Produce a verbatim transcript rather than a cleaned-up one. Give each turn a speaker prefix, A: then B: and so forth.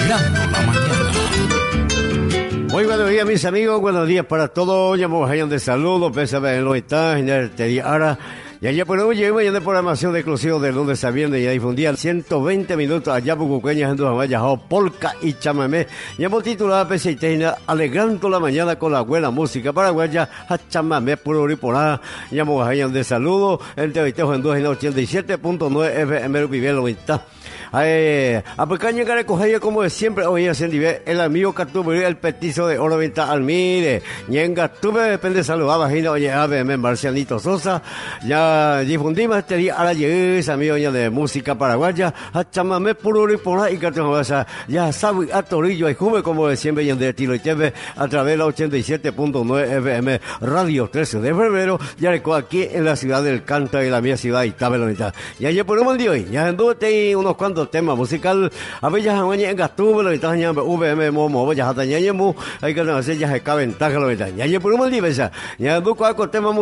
A: Alegrando la mañana.
B: Muy buenos días, mis amigos. Buenos días para todos. Llamamos a de saludos. Pésame en los estados. Te di ahora. Y allá por hoy llegamos ya de programación de exclusivo de lunes a viernes y a difundir ciento veinte minutos allá por Cuqueñas en Duhamaya, polka y chamamé. Y hemos titulado P C T Alegrando la mañana con la buena música paraguaya a chamamé puro y porá. Llamamos a de saludos. Entrevisteos en ochenta y siete punto nueve F M Rupivelo está. Eh, a pequeña que recoger como de siempre hoy en nivel el amigo Cartubería el petizo de oro venta almire ñenga tuve depende saludaba vagina oye A B M Marcianito Sosa ya difundimos este día a la llegada amigo de música paraguaya a chamamé puro y por y cartubería ya sabe a torillo y juve como de siempre y en de tiro y tv a través de la ochenta y siete punto nueve F M Radio trece de febrero ya recuerdo aquí en la ciudad del Canta y la mía ciudad y tabelonita y ayer por un día hoy ya anduve unos cuantos tema musical a ver ya mañana gastuvo lo está ya V M momo ya hasta ya mu hay que hacer ya se caben taja lo está ya por un día ya ya do cuatro temas